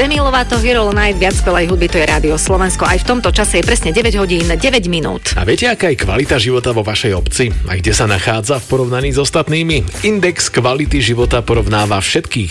Demi Lovato, Hero Night, viac skvelej hudby, to je Rádio Slovensko. Aj v tomto čase je presne 9 hodín 9 minút. A viete, aká je kvalita života vo vašej obci? A kde sa nachádza v porovnaní s ostatnými? Index kvality života porovnáva všetkých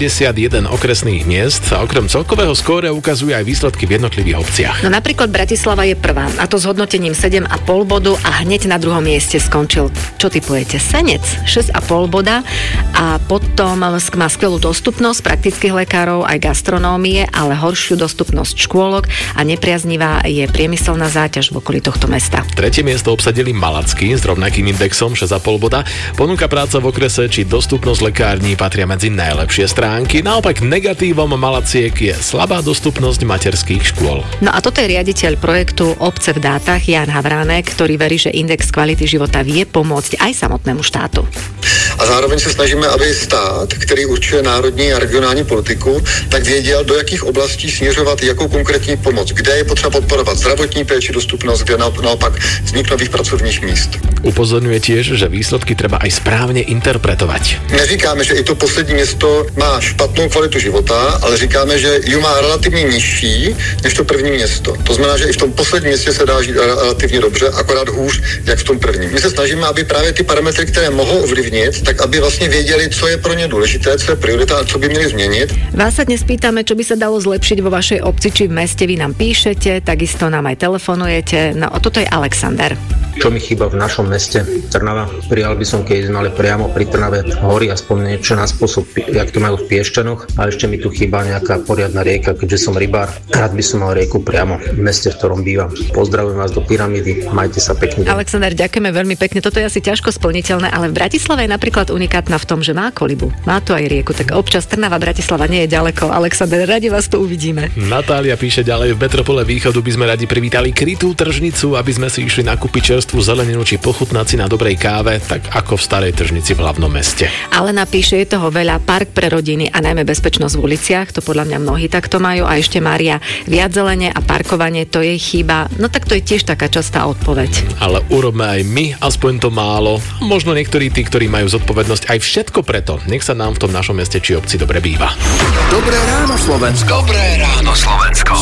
71 okresných miest a okrem celkového skóre ukazuje aj výsledky v jednotlivých obciach. No napríklad Bratislava je prvá, a to s hodnotením 7,5 bodu a hneď na druhom mieste skončil. Čo tipujete? Senec 6,5 boda a potom má skvelú dostupnosť praktických lekárov aj gastronómie, ale horšiu dostupnosť škôlok a nepriaznivá je priemyselná záťaž v okolí tohto mesta. Tretie miesto obsadili Malacky s rovnakým indexom 6,5 boda. Ponúka práca v okrese či dostupnosť lekární patria medzi najlepšie stránky. Naopak negatívom Malaciek je slabá dostupnosť materských škôl. No a toto je riaditeľ projektu Obce v dátach Jan Havránek, ktorý verí, že index kvality života vie pomôcť aj samotnému štátu. A zároveň se snažíme, aby stát, který určuje národní a regionální politiku, tak věděl, do jakých oblastí směřovat jakou konkrétní pomoc, kde je potřeba podporovat zdravotní péči, dostupnost, kde naopak vznik nových pracovních míst. Upozorňuje tiež, že výsledky treba aj správne interpretovať. Neříkáme, že i to poslední město má špatnou kvalitu života, ale říkáme, že ju má relativně nižší než to první město. To znamená, že i v tom posledním městě se dá žít relativně dobře, akorát hůř, jak v tom prvním. My se snažíme, aby právě ty parametry, které mohou ovlivnit, tak aby vlastně věděli, co je pro ně důležité, co je priorita a co by měli změnit. Vás sa dnes pýtame, čo by sa dalo zlepšiť vo vašej obci či v meste. Vy nám píšete, takisto nám aj telefonujete. No, toto je Alexander. Čo mi chýba v našom meste Trnava? Prijal by som, keď sme mali priamo pri Trnave hory, aspoň niečo na spôsob, jak to majú v Piešťanoch. A ešte mi tu chýba nejaká poriadna rieka, keďže som rybár. Rád by som mal rieku priamo v meste, v ktorom bývam. Pozdravujem vás do Pyramídy, majte sa pekne. Alexander, ďakujeme veľmi pekne. Toto je asi ťažko splniteľné, ale v Bratislave je napríklad unikátna v tom, že má kolibu. Má tu aj rieku, tak občas Trnava, Bratislava nie je ďaleko. Alexander, radi vás tu uvidíme. Natália píše ďalej, v metropole Východu by sme radi privítali krytú tržnicu, aby sme si išli nakúpiť čerstvú zeleninu či pochutnať si na dobrej káve, tak ako v starej tržnici v hlavnom meste. Ale napíše, je toho veľa, park pre rodiny a najmä bezpečnosť v uliciach, to podľa mňa mnohí takto majú. A ešte Mária, viac zelene a parkovanie, to je chyba. No tak to je tiež taká častá odpoveď. Ale urobme aj my aspoň to málo. Možno niektorí tí, ktorí majú zodpovednosť, aj všetko preto. Nech sa nám v tom našom meste či obci dobre býva. Dobré ráno Slovensko. Dobré ráno Slovensko.